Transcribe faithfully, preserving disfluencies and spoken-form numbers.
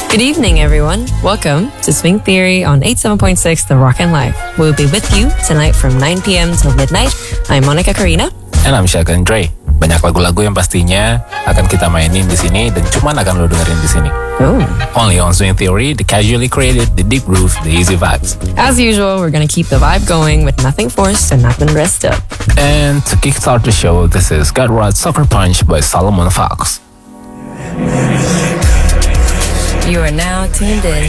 Good evening, everyone. Welcome to Swing Theory on eighty-seven point six The Rock and Life. We'll be with you tonight from nine p.m. till midnight. I'm Monica Karina. And I'm Shaka Dre. Banyak lagu-lagu yang pastinya akan kita mainin di sini dan cuman akan lo dengerin di sini. Oh. Only on Swing Theory, the casually created, the deep groove, the easy vibes. As usual, we're gonna keep the vibe going with nothing forced and nothing dressed up. And to kickstart the show, this is Gut Rod Sucker Punch by Solomon Fox. You are now tuned in